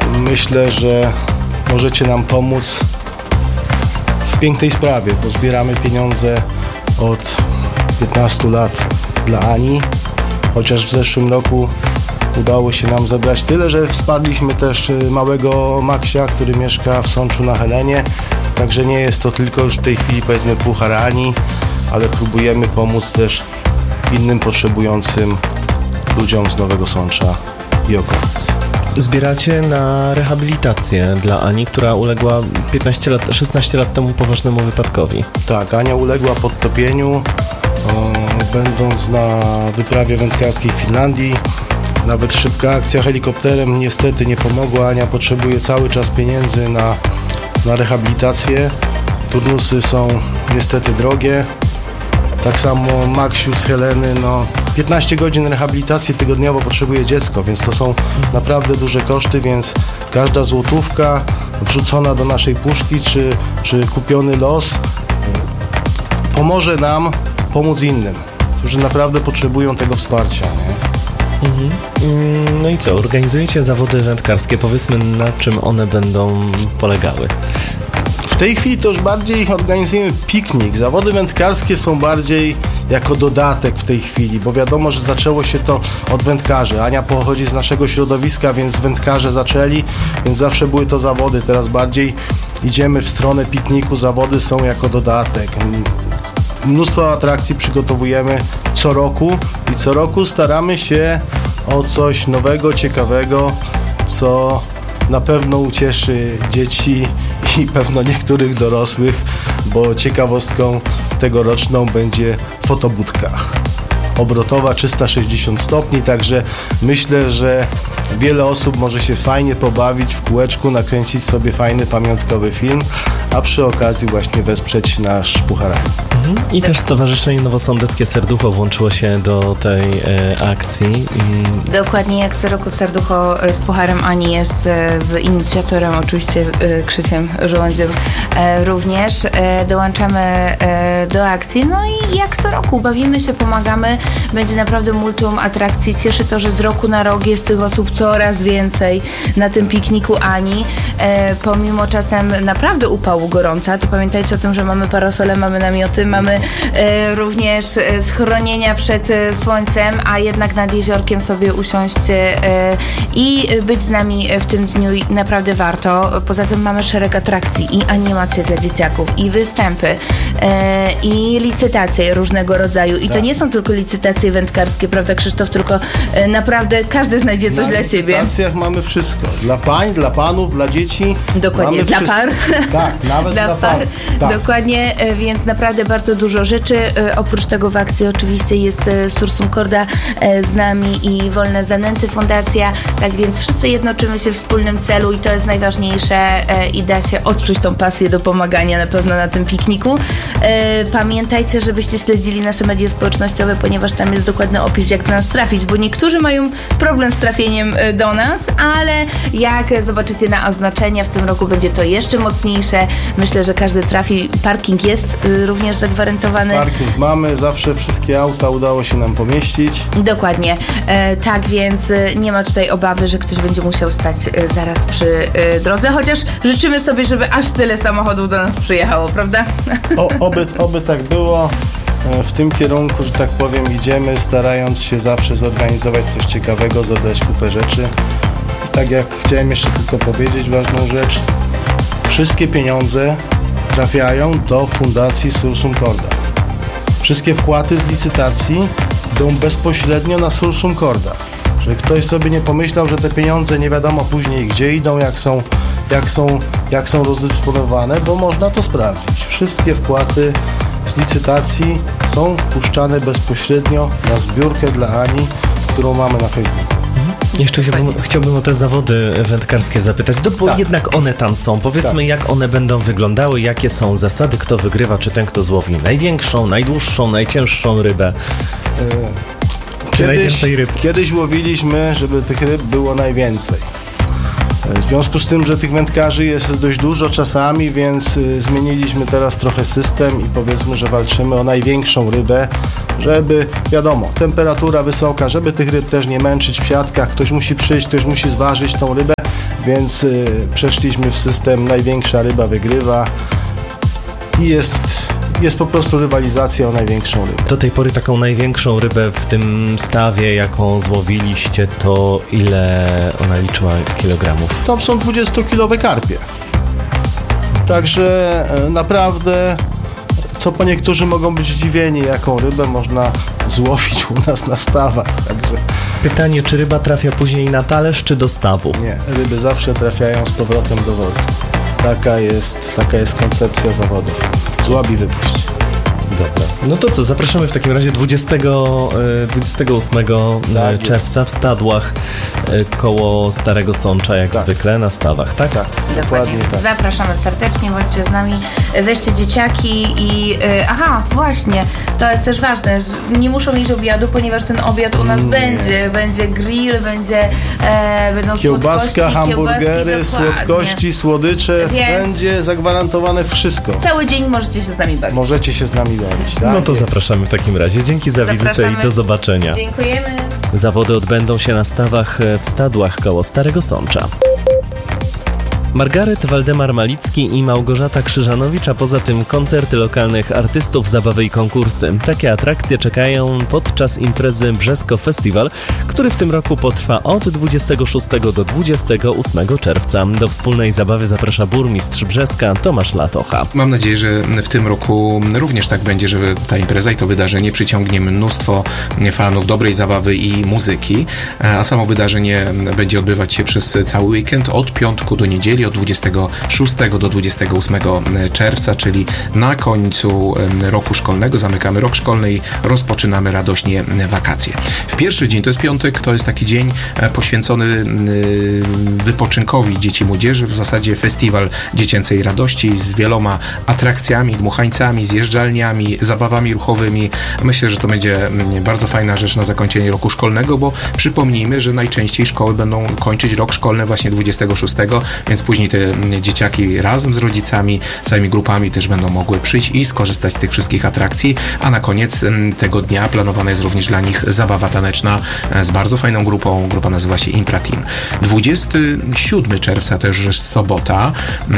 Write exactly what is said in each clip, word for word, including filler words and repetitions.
myślę, że możecie nam pomóc w pięknej sprawie, bo zbieramy pieniądze od piętnastu lat dla Ani, chociaż w zeszłym roku udało się nam zebrać tyle, że wsparliśmy też małego Maksia, który mieszka w Sączu na Helenie, także nie jest to tylko już w tej chwili powiedzmy puchar Ani, ale próbujemy pomóc też innym potrzebującym ludziom z Nowego Sącza i okolic. Zbieracie na rehabilitację dla Ani, która uległa piętnaście lat, szesnaście lat temu poważnemu wypadkowi. Tak, Ania uległa podtopieniu, o, będąc na wyprawie wędkarskiej w Finlandii. Nawet szybka akcja helikopterem niestety nie pomogła. Ania potrzebuje cały czas pieniędzy na, na rehabilitację. Turnusy są niestety drogie. Tak samo Maksiu z Heleny, no piętnaście godzin rehabilitacji tygodniowo potrzebuje dziecko, więc to są naprawdę duże koszty, więc każda złotówka wrzucona do naszej puszki, czy, czy kupiony los pomoże nam pomóc innym, którzy naprawdę potrzebują tego wsparcia, nie? Mhm. No i co, organizujecie zawody wędkarskie, powiedzmy na czym one będą polegały? W tej chwili to już bardziej organizujemy piknik. Zawody wędkarskie są bardziej jako dodatek w tej chwili, bo wiadomo, że zaczęło się to od wędkarzy. Ania pochodzi z naszego środowiska, więc wędkarze zaczęli, więc zawsze były to zawody. Teraz bardziej idziemy w stronę pikniku, zawody są jako dodatek. Mnóstwo atrakcji przygotowujemy co roku i co roku staramy się o coś nowego, ciekawego, co na pewno ucieszy dzieci i pewno niektórych dorosłych, bo ciekawostką tegoroczną będzie fotobudka obrotowa trzysta sześćdziesiąt stopni, także myślę, że wiele osób może się fajnie pobawić w kółeczku, nakręcić sobie fajny pamiątkowy film, a przy okazji właśnie wesprzeć nasz puchar. Mhm. I też Stowarzyszenie Nowosądeckie Serducho włączyło się do tej e, akcji. I... Dokładnie, jak co roku Serducho z Pucharem Ani jest e, z inicjatorem, oczywiście e, Krzysiem Żołądziem e, również. E, dołączamy e, do akcji, no i jak co roku bawimy się, pomagamy. Będzie naprawdę multum atrakcji. Cieszy to, że z roku na rok jest tych osób coraz więcej na tym pikniku Ani. E, pomimo czasem naprawdę upału gorąca, to pamiętajcie o tym, że mamy parasole, mamy namioty, mamy e, również e, schronienia przed e, słońcem, a jednak nad jeziorkiem sobie usiąść e, i być z nami w tym dniu naprawdę warto. Poza tym mamy szereg atrakcji i animacje dla dzieciaków, i występy, e, i licytacje różnego rodzaju. I tak. To nie są tylko licytacje wędkarskie, prawda Krzysztof, tylko e, naprawdę każdy znajdzie coś na dla siebie. W licytacjach mamy wszystko. Dla pań, dla panów, dla dzieci. Dokładnie, mamy dla wszystko. par. Tak, nawet dla, dla par. par. Tak. Dokładnie, e, więc naprawdę bardzo dużo rzeczy. E, oprócz tego w akcji oczywiście jest e, Sursum Corda e, z nami i Wolne Zanęty Fundacja, tak więc wszyscy jednoczymy się w wspólnym celu i to jest najważniejsze e, i da się odczuć tą pasję do pomagania na pewno na tym pikniku. E, pamiętajcie, żebyście śledzili nasze media społecznościowe, ponieważ tam jest dokładny opis, jak do nas trafić, bo niektórzy mają problem z trafieniem do nas, ale jak zobaczycie na oznaczenia, w tym roku będzie to jeszcze mocniejsze. Myślę, że każdy trafi. Parking jest również zagwarantowany. Parking mamy, zawsze wszystkie auta udało się nam pomieścić. Dokładnie. E, tak więc nie ma tutaj obawy, że ktoś będzie musiał stać e, zaraz przy e, drodze, chociaż życzymy sobie, żeby aż tyle samochodów do nas przyjechało, prawda? O, oby, oby tak było. W tym kierunku, że tak powiem, idziemy, starając się zawsze zorganizować coś ciekawego, zabrać kupę rzeczy. I tak jak chciałem jeszcze tylko powiedzieć ważną rzecz, wszystkie pieniądze trafiają do Fundacji Sursum Corda. Wszystkie wpłaty z licytacji idą bezpośrednio na Sursum Corda. Że ktoś sobie nie pomyślał, że te pieniądze nie wiadomo później gdzie idą, jak są, jak są, jak są rozdysponowane, bo można to sprawdzić. Wszystkie wpłaty z licytacji są puszczane bezpośrednio na zbiórkę dla Ani, którą mamy na Facebooku. Jeszcze chciałbym, chciałbym o te zawody wędkarskie zapytać, no bo tak. Jednak one tam są. Powiedzmy, tak. Jak one będą wyglądały, jakie są zasady, kto wygrywa, czy ten, kto złowi największą, najdłuższą, najcięższą rybę. Yy, czy kiedyś, najwięcej ryb? Kiedyś łowiliśmy, żeby tych ryb było najwięcej. W związku z tym, że tych wędkarzy jest dość dużo czasami, więc zmieniliśmy teraz trochę system i powiedzmy, że walczymy o największą rybę, żeby, wiadomo, temperatura wysoka, żeby tych ryb też nie męczyć w siatkach, ktoś musi przyjść, ktoś musi zważyć tą rybę, więc y, przeszliśmy w system największa ryba wygrywa i jest, jest po prostu rywalizacja o największą rybę. Do tej pory taką największą rybę w tym stawie, jaką złowiliście, to ile ona liczyła kilogramów? To są dwudziestokilowe karpie. Także y, naprawdę, co po niektórzy mogą być zdziwieni, jaką rybę można złowić u nas na stawach. Także Pytanie, czy ryba trafia później na talerz, czy do stawu? nie, ryby zawsze trafiają z powrotem do wody. Taka jest, taka jest koncepcja zawodów. Złap i wypuść. Dobra. No to co, zapraszamy w takim razie dwudziestego, dwudziestego ósmego Tak czerwca w Stadłach koło Starego Sącza, jak Tak. zwykle, na stawach, tak? Tak, dokładnie tak. Zapraszamy serdecznie, bądźcie z nami, weźcie dzieciaki i... y, aha, właśnie, to jest też ważne, że nie muszą mieć obiadu, ponieważ ten obiad u nas Nie. będzie. Będzie grill, będzie, e, będą Kiełbaska, słodkości, hamburgery, kiełbaski, dokładnie. słodkości, słodycze. Więc- Będzie zagwarantowane wszystko. Cały dzień możecie się z nami bawić. Możecie się z nami bawić, tak? No to zapraszamy w takim razie. Dzięki za wizytę Zapraszamy. i do zobaczenia. Dziękujemy. Zawody odbędą się na stawach w Stadłach koło Starego Sącza. Margaret, Waldemar Malicki i Małgorzata Krzyżanowicz, a poza tym koncerty lokalnych artystów, zabawy i konkursy. Takie atrakcje czekają podczas imprezy Brzesko Festival, który w tym roku potrwa od dwudziestego szóstego do dwudziestego ósmego czerwca. Do wspólnej zabawy zaprasza burmistrz Brzeska Tomasz Latocha. Mam nadzieję, że w tym roku również tak będzie, że ta impreza i to wydarzenie przyciągnie mnóstwo fanów dobrej zabawy i muzyki, a samo wydarzenie będzie odbywać się przez cały weekend od piątku do niedzieli, od dwudziestego szóstego do dwudziestego ósmego czerwca, czyli na końcu roku szkolnego. Zamykamy rok szkolny i rozpoczynamy radośnie wakacje. W pierwszy dzień, to jest piątek, to jest taki dzień poświęcony wypoczynkowi dzieci i młodzieży, w zasadzie festiwal dziecięcej radości z wieloma atrakcjami, dmuchańcami, zjeżdżalniami, zabawami ruchowymi. Myślę, że to będzie bardzo fajna rzecz na zakończenie roku szkolnego, bo przypomnijmy, że najczęściej szkoły będą kończyć rok szkolny właśnie dwudziestego szóstego, więc później te dzieciaki razem z rodzicami, całymi grupami też będą mogły przyjść i skorzystać z tych wszystkich atrakcji, a na koniec tego dnia planowana jest również dla nich zabawa taneczna z bardzo fajną grupą. Grupa nazywa się Impra Team. dwudziestego siódmego czerwca to już jest sobota.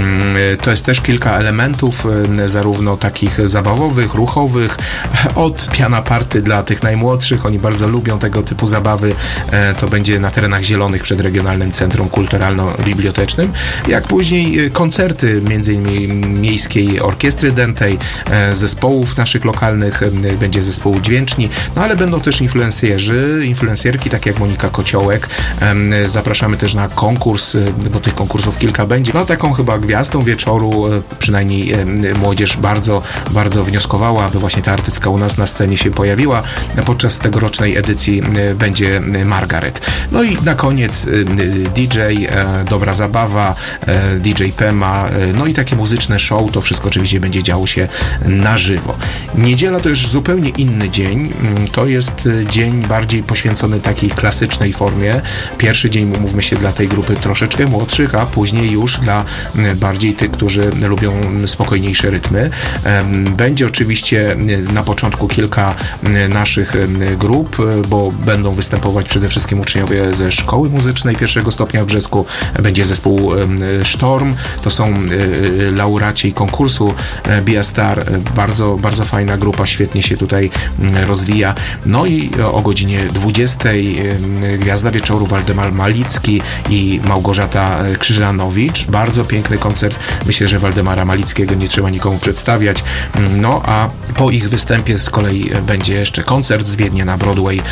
To jest też kilka elementów, zarówno takich zabawowych, ruchowych, od piana party dla tych najmłodszych. Oni bardzo lubią tego typu zabawy. To będzie na terenach zielonych przed Regionalnym Centrum Kulturalno-Bibliotecznym. Jak później koncerty, między innymi Miejskiej Orkiestry Dętej, zespołów naszych lokalnych, będzie zespołu Dźwięczni, no ale będą też influencjerzy, influencjerki, tak jak Monika Kociołek. Zapraszamy też na konkurs, bo tych konkursów kilka będzie. No taką chyba gwiazdą wieczoru, przynajmniej młodzież bardzo, bardzo wnioskowała, aby właśnie ta artystka u nas na scenie się pojawiła. Podczas tegorocznej edycji będzie Margaret. No i na koniec D J, dobra zabawa, D J Pema, no i takie muzyczne show, to wszystko oczywiście będzie działo się na żywo. Niedziela to już zupełnie inny dzień, to jest dzień bardziej poświęcony takiej klasycznej formie. Pierwszy dzień, umówmy się, dla tej grupy troszeczkę młodszych, a później już dla bardziej tych, którzy lubią spokojniejsze rytmy. Będzie oczywiście na początku kilka naszych grup, bo będą występować przede wszystkim uczniowie ze szkoły muzycznej pierwszego stopnia w Brzesku. Będzie zespół Sztorm, to są laureaci konkursu Be a Star, bardzo, bardzo fajna grupa, świetnie się tutaj rozwija. No i o godzinie dwudziestej gwiazda wieczoru Waldemar Malicki i Małgorzata Krzyżanowicz. Bardzo piękny koncert. Myślę, że Waldemara Malickiego nie trzeba nikomu przedstawiać. No a po ich występie z kolei będzie jeszcze koncert z Wiednia na Broadway.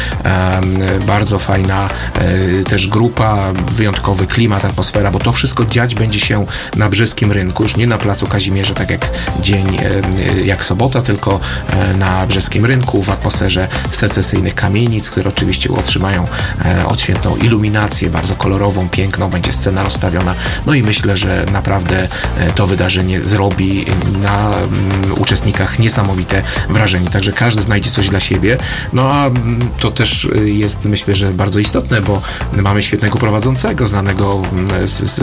Bardzo fajna też grupa, wyjątkowy klimat, atmosfera, bo to wszystko dziać będzie się na Brzeskim Rynku, już nie na Placu Kazimierza, tak jak dzień, jak sobota, tylko na Brzeskim Rynku, w atmosferze secesyjnych kamienic, które oczywiście otrzymają odświętną iluminację, bardzo kolorową, piękną, będzie scena rozstawiona, no i myślę, że naprawdę to wydarzenie zrobi na uczestnikach niesamowite wrażenie, także każdy znajdzie coś dla siebie, no a to też jest, myślę, że bardzo istotne, bo mamy świetnego prowadzącego, znanego z, z, z,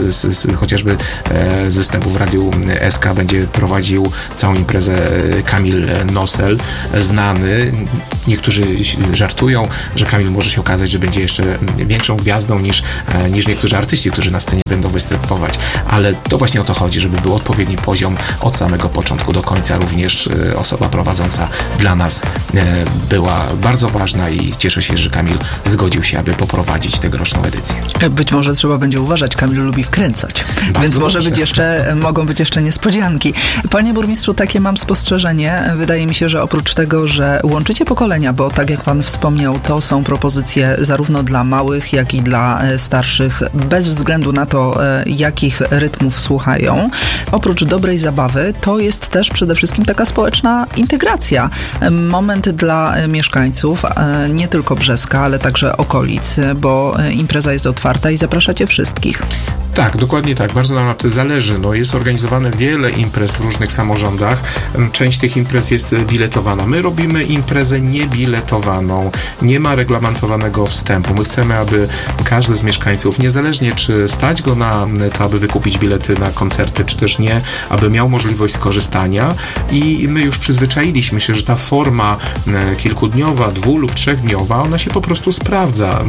chociażby z występu w Radiu S K będzie prowadził całą imprezę Kamil Nosel, znany. Niektórzy żartują, że Kamil może się okazać, że będzie jeszcze większą gwiazdą niż, niż niektórzy artyści, którzy na scenie będą występować, ale to właśnie o to chodzi, żeby był odpowiedni poziom od samego początku do końca. Również osoba prowadząca dla nas była bardzo ważna i cieszę się, że Kamil zgodził się, aby poprowadzić tegoroczną edycję. Być może trzeba będzie uważać, Kamil lubi wkręcać, bardzo więc może być jeszcze, mogą być jeszcze niespodzianki. Panie burmistrzu, takie mam spostrzeżenie. Wydaje mi się, że oprócz tego, że łączycie pokolenia, bo tak jak pan wspomniał, to są propozycje zarówno dla małych, jak i dla starszych, bez względu na to, jakich rytmów słuchają. Oprócz dobrej zabawy, to jest też przede wszystkim taka społeczna integracja. Moment dla mieszkańców, nie tylko Brzeska, ale także okolic, bo impreza jest otwarta i zapraszacie wszystkich. Tak, dokładnie tak. Bardzo nam na tym zależy. No, jest organizowane wiele imprez w różnych samorządach. Część tych imprez jest biletowana. My robimy imprezę niebiletowaną. Nie ma reglamentowanego wstępu. My chcemy, aby każdy z mieszkańców, niezależnie czy stać go na to, aby wykupić bilety na koncerty, czy też nie, aby miał możliwość skorzystania. I my już przyzwyczailiśmy się, że ta forma kilkudniowa, dwu- lub trzechdniowa, ona się po prostu sprawdza.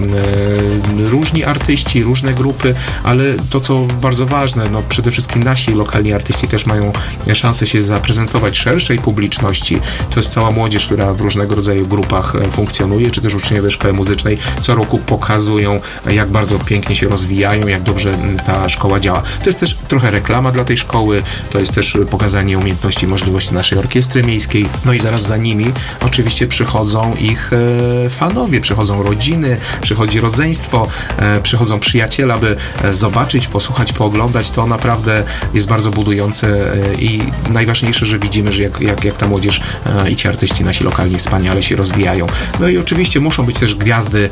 Różni artyści, różne grupy, ale to, co bardzo ważne, no przede wszystkim nasi lokalni artyści też mają szansę się zaprezentować szerszej publiczności. To jest cała młodzież, która w różnego rodzaju grupach funkcjonuje, czy też uczniowie szkoły muzycznej co roku pokazują, jak bardzo pięknie się rozwijają, jak dobrze ta szkoła działa. To jest też trochę reklama dla tej szkoły, to jest też pokazanie umiejętności, możliwości naszej orkiestry miejskiej, no i zaraz za nimi oczywiście przychodzą ich e, fanowie, przychodzą rodziny, przychodzi rodzeństwo, e, przychodzą przyjaciele, aby e, zobaczyć, posłuchać, pooglądać. To naprawdę jest bardzo budujące i najważniejsze, że widzimy, że jak, jak, jak ta młodzież i ci artyści nasi lokalni wspaniale się rozwijają. No i oczywiście muszą być też gwiazdy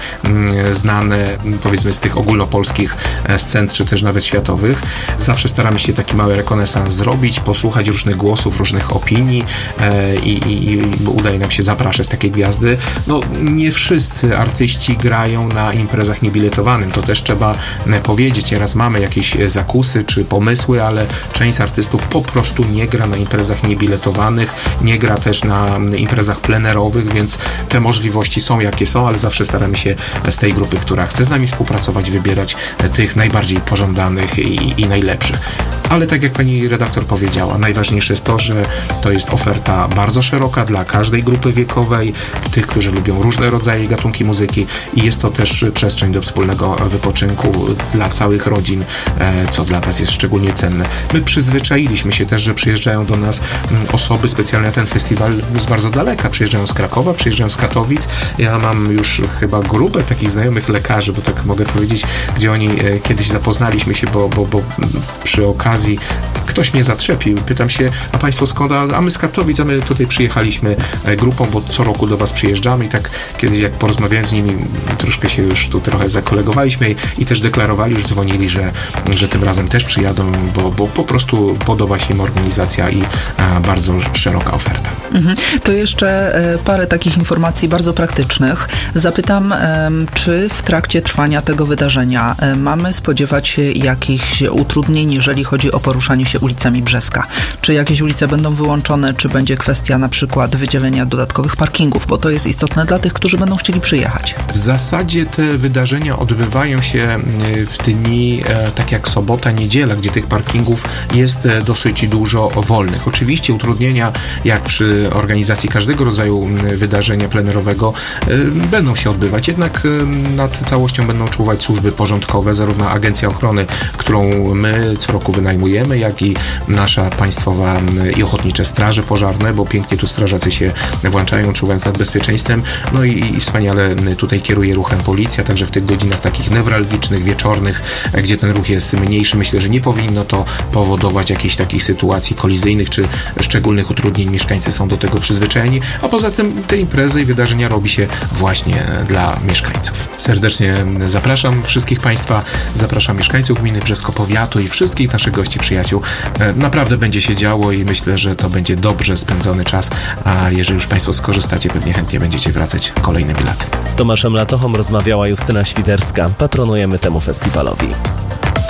znane, powiedzmy z tych ogólnopolskich scen, czy też nawet światowych. Zawsze staramy się taki mały rekonesans zrobić, posłuchać różnych głosów, różnych opinii i, i, i udaje nam się zapraszać takie gwiazdy. No nie wszyscy artyści grają na imprezach niebiletowanym. To też trzeba powiedzieć. Nieraz mamy jakieś zakusy czy pomysły, ale część z artystów po prostu nie gra na imprezach niebiletowanych, nie gra też na imprezach plenerowych, więc te możliwości są jakie są, ale zawsze staramy się z tej grupy, która chce z nami współpracować, wybierać tych najbardziej pożądanych i, i najlepszych. Ale tak jak pani redaktor powiedziała, najważniejsze jest to, że to jest oferta bardzo szeroka dla każdej grupy wiekowej, tych, którzy lubią różne rodzaje gatunki muzyki i jest to też przestrzeń do wspólnego wypoczynku dla całych rodzin, co dla nas jest szczególnie cenne. My przyzwyczailiśmy się też, że przyjeżdżają do nas osoby specjalnie na ten festiwal z bardzo daleka. Przyjeżdżają z Krakowa, przyjeżdżają z Katowic. Ja mam już chyba grupę takich znajomych lekarzy, bo tak mogę powiedzieć, gdzie oni kiedyś zapoznaliśmy się, bo, bo, bo przy okazji ktoś mnie zatrzepił. Pytam się, a państwo skąd? A my z Katowic, a my tutaj przyjechaliśmy grupą, bo co roku do was przyjeżdżamy i tak kiedyś jak porozmawiałem z nimi, troszkę się już tu trochę zakolegowaliśmy i, i też deklarowali, już dzwonili, że, że tym razem też przyjadą, bo, bo po prostu podoba się im organizacja i a, bardzo szeroka oferta. Mhm. To jeszcze e, parę takich informacji bardzo praktycznych. Zapytam, e, czy w trakcie trwania tego wydarzenia e, mamy spodziewać się jakichś utrudnień, jeżeli chodzi o poruszanie się ulicami Brzeska? Czy jakieś ulice będą wyłączone, czy będzie kwestia na przykład wydzielenia dodatkowych parkingów, bo to jest istotne dla tych, którzy będą chcieli przyjechać. W zasadzie te wydarzenia odbywają się w dni e, tak jak sobota, niedziela, gdzie tych parkingów jest e, dosyć dużo wolnych. Oczywiście utrudnienia, jak przy organizacji każdego rodzaju wydarzenia plenerowego, e, będą się odbywać, jednak e, nad całością będą czuwać służby porządkowe, zarówno Agencja Ochrony, którą my co roku wynajmujemy, jak i nasza państwowa i ochotnicze straże pożarne, bo pięknie tu strażacy się włączają, czuwając nad bezpieczeństwem. No i, i wspaniale tutaj kieruje ruchem policja, także w tych godzinach takich newralgicznych, wieczornych, gdzie ten ruch jest mniejszy, myślę, że nie powinno to powodować jakichś takich sytuacji kolizyjnych czy szczególnych utrudnień. Mieszkańcy są do tego przyzwyczajeni, a poza tym te imprezy i wydarzenia robi się właśnie dla mieszkańców. Serdecznie zapraszam wszystkich państwa, zapraszam mieszkańców gminy Brzesko-Powiatu i wszystkich naszych gości, przyjaciół. Naprawdę będzie się działo i myślę, że to będzie dobrze spędzony czas, a jeżeli już państwo skorzystacie, pewnie chętnie będziecie wracać kolejne bilaty. Z Tomaszem Latochą rozmawiała Justyna Świderska. Patronujemy temu festiwalowi.